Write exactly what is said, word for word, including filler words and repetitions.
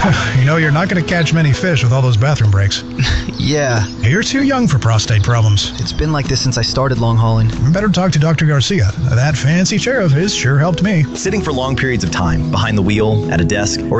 You know, you're not going to catch many fish with all those bathroom breaks. Yeah. You're too young for prostate problems. It's been like this since I started long hauling. Better talk to Doctor Garcia. That fancy chair of his sure helped me. Sitting for long periods of time, behind the wheel, at a desk, or